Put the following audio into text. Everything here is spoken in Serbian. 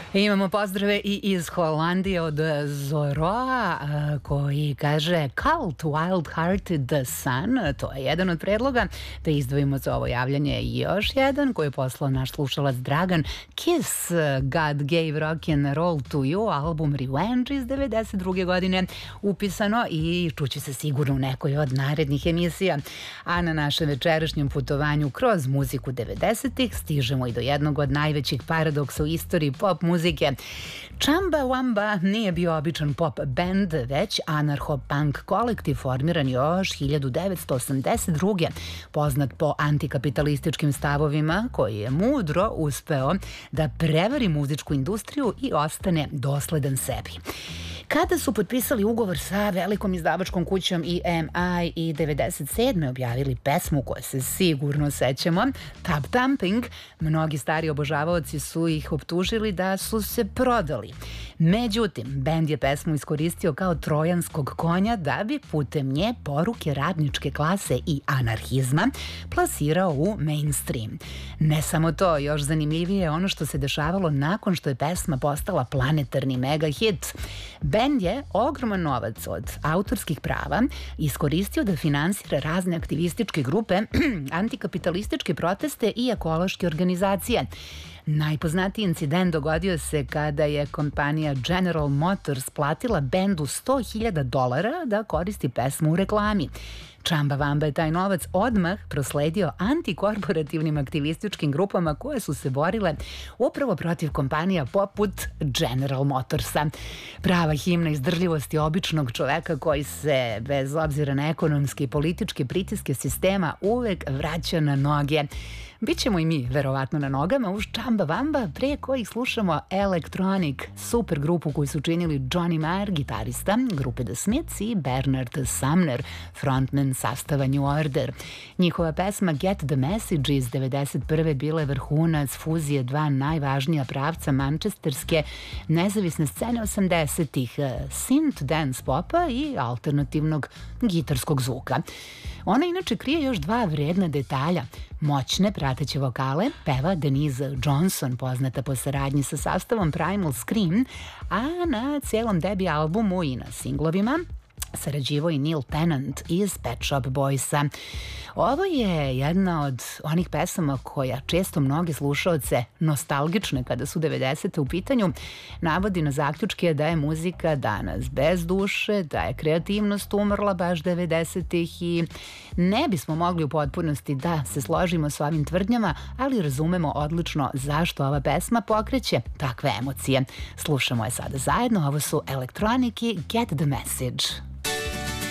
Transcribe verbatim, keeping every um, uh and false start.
Imamo pozdrave i iz Holandije od Zoroa koji kaže Cult Wild Hearted Sun, to je jedan od predloga, da izdvojimo za ovo javljanje još jedan koji je poslao naš slušalac Dragan. Kiss God Gave Rock and Roll to You, album Revenge iz devedeset druge godine upisano i čuće se sigurno u nekoj od narednih emisija. A na našem večerašnjem putovanju kroz muziku devedesetih stižemo i do jednog od najvećih paradoksa u istoriji pop muzike. Chamba Wamba nije bio običan pop band, već anarcho-punk kolektiv formiran još hiljadu devetsto osamdeset druge poznat po antikapitalističkim stavovima, koji je mudro uspeo da prevari muzičku industriju i ostane dosledan sebi. Kada su potpisali ugovor sa velikom izdavačkom kućom E M I i devedeset sedme objavili pesmu koje se sigurno sećamo, Tap Thumping, mnogi stari obožavaoci su ih optužili da su se prodali. Međutim, bend je pesmu iskoristio kao trojanskog konja da bi putem nje poruke radničke klase i anarhizma plasirao u mainstream. Ne samo to, još zanimljivije je ono što se dešavalo nakon što je pesma postala planetarni mega hit. Bend je ogroman novac od autorskih prava iskoristio da finansira razne aktivističke grupe, antikapitalističke proteste i ekološke organizacije. Najpoznatiji incident dogodio se kada je kompanija General Motors platila bendu sto hiljada dolara da koristi pesmu u reklami. Chamba Wamba je taj novac odmah prosledio antikorporativnim aktivističkim grupama koje su se borile upravo protiv kompanija poput General Motorsa. Prava himna izdržljivosti običnog čoveka koji se, bez obzira na ekonomske i političke pritiske sistema, uvek vraća na noge. Bićemo i mi, verovatno, na nogama uz Chamba Wamba, pre kojih slušamo Electronic, super grupu koju su činili Johnny Marr, gitarista grupe The Smiths, i Bernard Sumner, frontman sastava New Order. Njihova pesma Get the Message iz devedeset prve bila je vrhunac fuzije dva najvažnija pravca mančesterske nezavisne scene osamdesetih, synth dance popa i alternativnog gitarskog zvuka. Ona inače krije još dva vredna detalja. Moćne prateće vokale peva Denise Johnson, poznata po saradnji sa sastavom Primal Scream, a na cijelom debi albumu i na singlovima sarađivao i Neil Tennant iz Pet Shop Boysa. Ovo je jedna od onih pesama koja često mnogi slušaoce, nostalgične kada su devedesete u pitanju, navodi na zaključke da je muzika danas bez duše, da je kreativnost umrla baš devedesetih i ne bismo mogli u potpunosti da se složimo s ovim tvrdnjama, ali razumemo odlično zašto ova pesma pokreće takve emocije. Slušamo je sada zajedno, ovo su Electronic i Get the Message.